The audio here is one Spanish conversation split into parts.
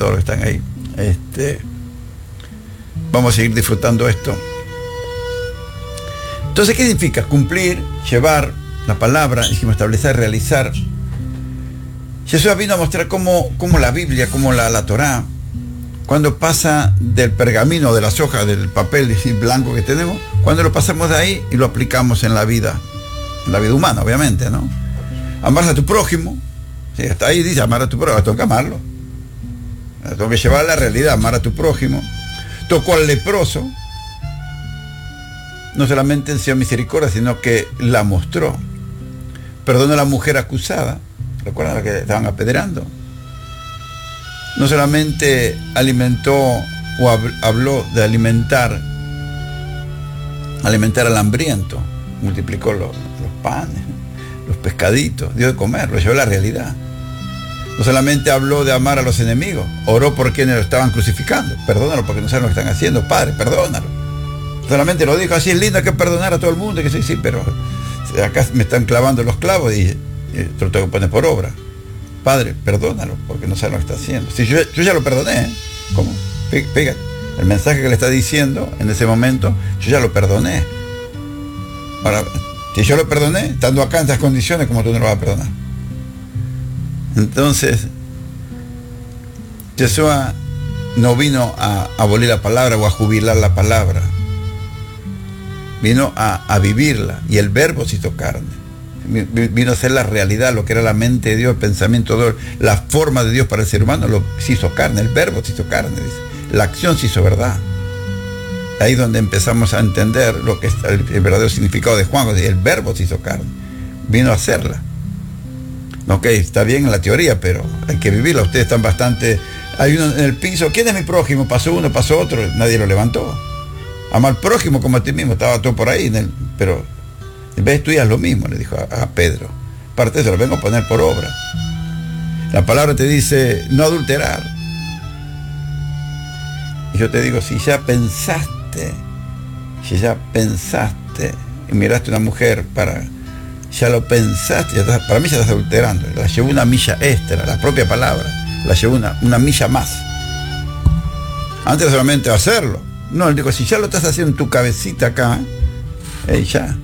todos los que están ahí. Vamos a seguir disfrutando esto. Entonces, ¿qué significa? Cumplir, llevar la palabra, dijimos, establecer, realizar. Jesús vino a mostrar cómo la Biblia, cómo la Torá, cuando pasa del pergamino, de las hojas, del papel blanco que tenemos, cuando lo pasamos de ahí y lo aplicamos en la vida humana, obviamente, ¿no? Amar a tu prójimo, sí, hasta ahí dice amar a tu prójimo, tengo que amarlo, tengo que llevar a la realidad, amar a tu prójimo. Tocó al leproso, no solamente enseñó misericordia, sino que la mostró. Perdonó a la mujer acusada, ¿recuerdan a la que estaban apedreando? No solamente alimentó o habló de alimentar al hambriento, multiplicó los panes, los pescaditos, dio de comer, lo llevó a la realidad. No solamente habló de amar a los enemigos, oró por quienes lo estaban crucificando, perdónalo porque no saben lo que están haciendo, Padre, perdónalo. Solamente lo dijo, así es lindo, hay que perdonar a todo el mundo, que sí, pero acá me están clavando los clavos y lo tengo que poner por obra. Padre, perdónalo, porque no sabe lo que está haciendo. Si yo ya lo perdoné, ¿eh? ¿Cómo? Fíjate, el mensaje que le está diciendo en ese momento, yo ya lo perdoné. Ahora, si yo lo perdoné, estando acá en estas condiciones, ¿cómo tú no lo vas a perdonar? Entonces, Yeshua no vino a abolir la palabra o a jubilar la palabra. Vino a vivirla, y el verbo se hizo carne. Vino a ser la realidad, lo que era la mente de Dios, el pensamiento de Dios, la forma de Dios para el ser humano, se hizo carne, el verbo se hizo carne, dice. La acción se hizo verdad. Ahí es donde empezamos a entender lo que es el verdadero significado de Juan, el verbo se hizo carne, vino a hacerla. Ok, está bien en la teoría, pero hay que vivirla. Ustedes están bastante, hay uno en el piso, ¿quién es mi prójimo? Pasó uno, pasó otro, nadie lo levantó. Ama al prójimo como a ti mismo, estaba todo por ahí, pero en vez de estudiar lo mismo, le dijo a Pedro. Parte de eso lo vengo a poner por obra. La palabra te dice no adulterar. Y yo te digo, si ya pensaste y miraste a una mujer ya lo pensaste, para mí ya estás adulterando. La llevó una milla extra, la propia palabra, la llevó una milla más. Antes solamente hacerlo. No, él dijo, si ya lo estás haciendo en tu cabecita acá, ya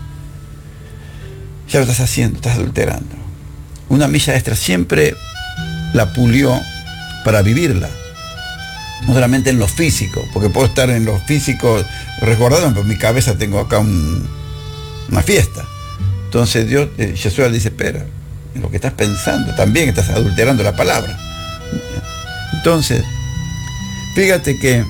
lo estás haciendo, estás adulterando. Una milla extra siempre la pulió para vivirla. No solamente en lo físico, porque puedo estar en lo físico resguardado, pero en mi cabeza tengo acá una fiesta. Entonces Jesús le dice, espera, en lo que estás pensando también estás adulterando la palabra. Entonces, fíjate que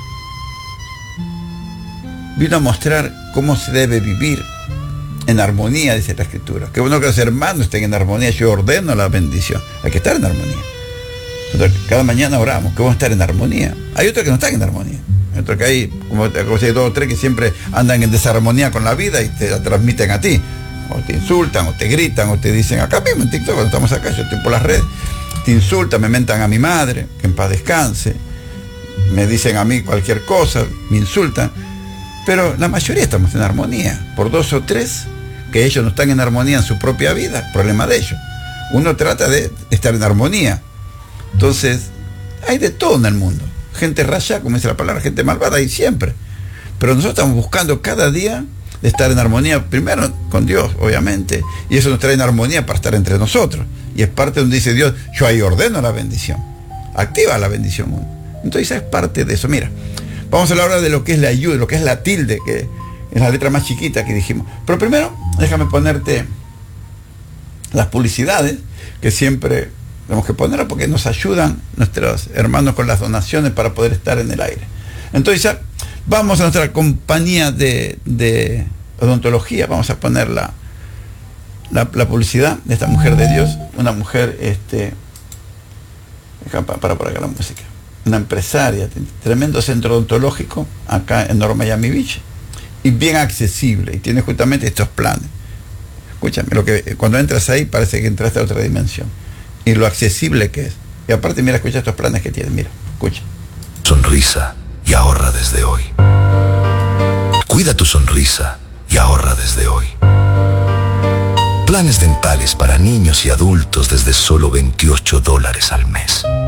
vino a mostrar cómo se debe vivir en armonía, dice la Escritura. Que bueno que los hermanos estén en armonía. Yo ordeno la bendición. Hay que estar en armonía. Nosotros cada mañana oramos que vamos a estar en armonía. Hay otros que no están en armonía. Hay otros que hay, como hay dos o tres que siempre andan en desarmonía con la vida y te la transmiten a ti. O te insultan, o te gritan, o te dicen, acá mismo en TikTok, cuando estamos acá, yo estoy por las redes, te insultan, me mentan a mi madre, que en paz descanse, me dicen a mí cualquier cosa, me insultan. Pero la mayoría estamos en armonía. Por dos o tres que ellos no están en armonía en su propia vida, problema de ellos. Uno trata de estar en armonía. Entonces, hay de todo en el mundo. Gente raya, como dice la palabra, gente malvada, hay siempre. Pero nosotros estamos buscando cada día de estar en armonía, primero con Dios, obviamente. Y eso nos trae en armonía para estar entre nosotros. Y es parte donde dice Dios, yo ahí ordeno la bendición. Activa la bendición uno. Entonces es parte de eso. Mira, vamos a hablar ahora de lo que es la ayuda, lo que es la tilde, que es la letra más chiquita que dijimos. Pero primero, déjame ponerte las publicidades, que siempre tenemos que ponerlas porque nos ayudan nuestros hermanos con las donaciones para poder estar en el aire. Entonces ya vamos a nuestra compañía de odontología, vamos a poner la publicidad de esta mujer de Dios, una mujer, para por acá la música. Una empresaria, tremendo centro odontológico acá en North Miami Beach y bien accesible, y tiene justamente estos planes. Escúchame, cuando entras ahí parece que entraste a otra dimensión y lo accesible que es. Y aparte, mira, escucha estos planes que tiene, mira, escucha. Sonrisa y ahorra desde hoy. Cuida tu sonrisa y ahorra desde hoy. Planes dentales para niños y adultos desde solo $28 al mes.